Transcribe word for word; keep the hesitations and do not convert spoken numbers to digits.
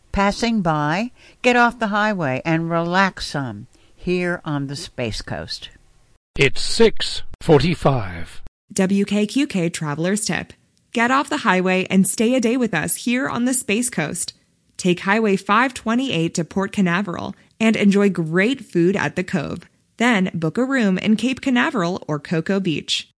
passing by, get off the highway and relax some here on the Space Coast. It's six forty-five. W K Q K Traveler's Tip. Get off the highway and stay a day with us here on the Space Coast. Take Highway five twenty-eight to Port Canaveral and enjoy great food at the Cove. Then book a room in Cape Canaveral or Cocoa Beach.